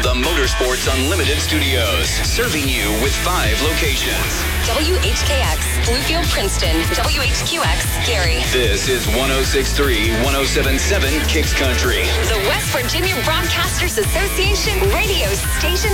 the Motorsports Unlimited Studios, serving you with 5 locations. WHKX, Bluefield, Princeton. WHQX, Gary. This is 106.3, 107.7 Kicks Country. The West Virginia Broadcasters Association radio station